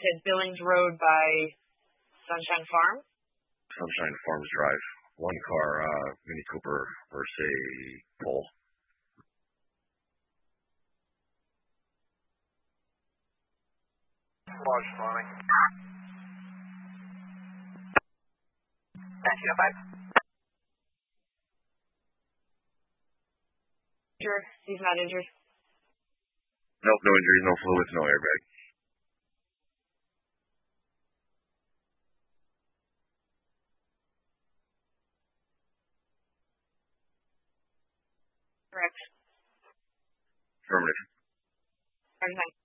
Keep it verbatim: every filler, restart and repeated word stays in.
said Billings Road by Sunshine Farm. Sunshine Farms Drive. One car, uh, Mini Cooper versus Pole. Large spawning. Thank you, five. Sure, he's not injured. Nope, no injuries, no fluids, no airbag. Correct. Affirmative. Perfect.